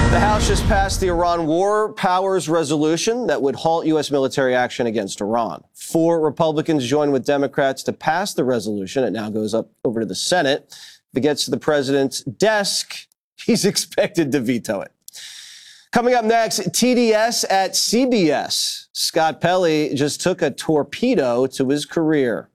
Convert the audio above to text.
The House just passed the Iran War Powers Resolution that would halt U.S. military action against Iran. 4 Republicans joined with Democrats to pass the resolution. It now goes up over to the Senate. If it gets to the president's desk, he's expected to veto it. Coming up next, TDS at CBS. Scott Pelley just took a torpedo to his career.